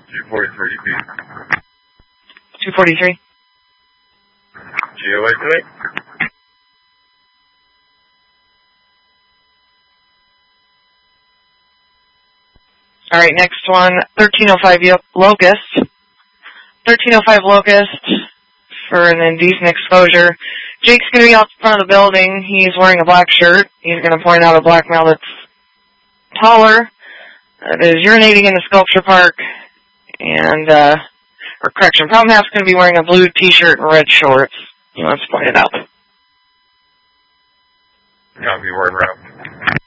243. 243. GOA today. All right, next one, 1305 Locust. 1305 Locust for an indecent exposure. Jake's going to be out front of the building. He's wearing a black shirt. He's going to point out a black male that's taller, that is urinating in the sculpture park, and, or correction, Problem Half's going to be wearing a blue t-shirt and red shorts. He wants to point it out. Copy, word route.